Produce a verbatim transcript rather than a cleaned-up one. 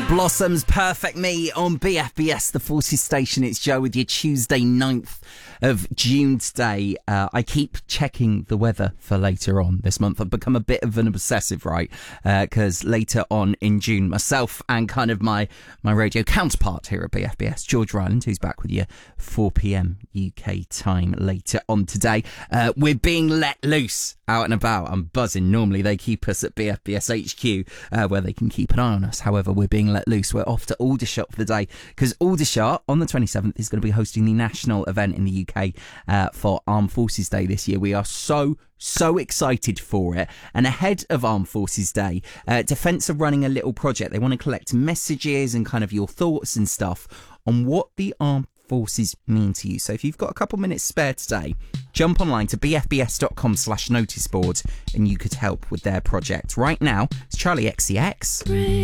Blossoms, Perfect Me on B F B S, the Forces station. It's Joe with your Tuesday ninth of June today. Uh, I keep checking the weather for later on this month. I've become a bit of an obsessive, right? Because uh, later on in June, myself and kind of my, my radio counterpart here at B F B S, George Ryland, who's back with you four p.m. U K time later on today. Uh, we're being let loose out and about. I'm buzzing. Normally they keep us at B F B S H Q uh, where they can keep an eye on us. However, we're being let loose. We're off to Aldershot for the day because Aldershot on the twenty-seventh is going to be hosting the national event in the U K uh, for Armed Forces Day this year. We are so So excited for it. And ahead of Armed Forces Day, uh, Defence are running a little project. They want to collect messages and kind of your thoughts and stuff on what the armed forces mean to you. So if you've got a couple minutes spare today, jump online to bfbs.com slash notice board and you could help with their project. Right now, it's Charlie X C X.